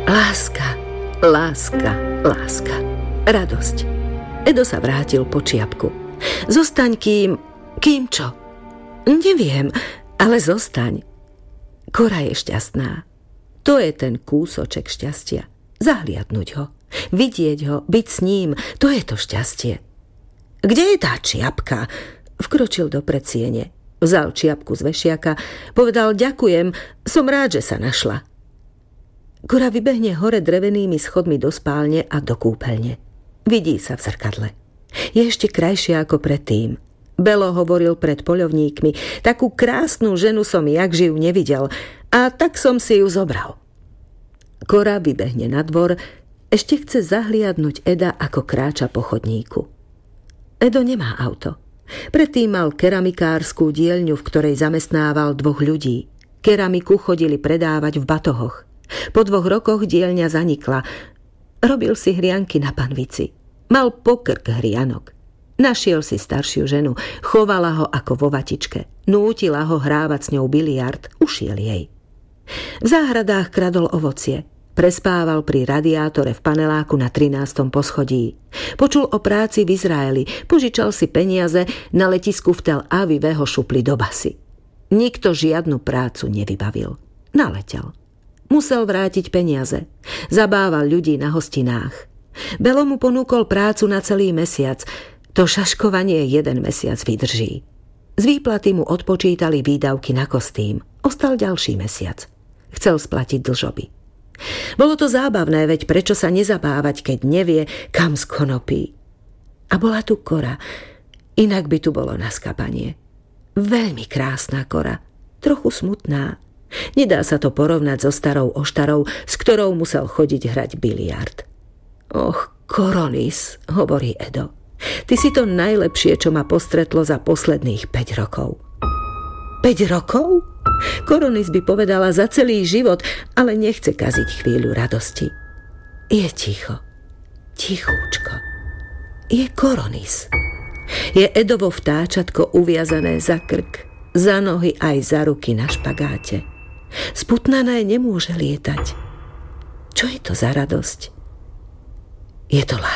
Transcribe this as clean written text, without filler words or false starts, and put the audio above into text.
Láska, láska, láska. Radosť. Edo sa vrátil po čiapku. Zostaň kým čo? Neviem, ale zostaň. Kora je šťastná. To je ten kúsoček šťastia. Zahliadnuť ho, vidieť ho, byť s ním, to je to šťastie. Kde je tá čiapka? Vkročil do predsiene. Vzal čiapku z vešiaka, povedal ďakujem, som rád, že sa našla. Kora vybehne hore drevenými schodmi do spálne a do kúpeľne. Vidí sa v zrkadle. Je ešte krajšia ako predtým. Belo hovoril pred poľovníkmi, takú krásnu ženu som jak živ nevidel a tak som si ju zobral. Kora vybehne na dvor, ešte chce zahliadnuť Eda, ako kráča po chodníku. Edo nemá auto. Predtým mal keramikárskú dielňu, v ktorej zamestnával 2 ľudí. Keramiku chodili predávať v batohoch. Po 2 rokoch dielňa zanikla. Robil si hrianky na panvici. Mal pokrk hrianok. Našiel si staršiu ženu, chovala ho ako vo vatičke. Nútila ho hrávať s ňou biliard, ušiel jej. V záhradách kradol ovocie. Prespával pri radiátore v paneláku na 13. poschodí. Počul o práci v Izraeli, požičal si peniaze, na letisku v Tel Avive ho šupli do basy. Nikto žiadnu prácu nevybavil. Naletel. Musel vrátiť peniaze. Zabával ľudí na hostinách. Belo mu ponúkol prácu na celý mesiac. To šaškovanie 1 mesiac vydrží. Z výplaty mu odpočítali výdavky na kostým. Ostal ďalší mesiac. Chcel splatiť dlžoby. Bolo to zábavné, veď prečo sa nezabávať, keď nevie, kam skonopí. A bola tu Kora. Inak by tu bolo na skapanie. Veľmi krásna Kora. Trochu smutná. Nedá sa to porovnať so starou oštarou, s ktorou musel chodiť hrať biliard. Och, Koronis, hovorí Edo. Ty si to najlepšie, čo ma postretlo za posledných 5 rokov. 5 rokov? Koronis by povedala za celý život, ale nechce kaziť chvíľu radosti. Je ticho. Tichúčko. Je Koronis. Je Edovo vtáčatko uviazané za krk, za nohy aj za ruky na špagáte. Sputnané nemôže lietať. Čo je to za radosť? Je to láska.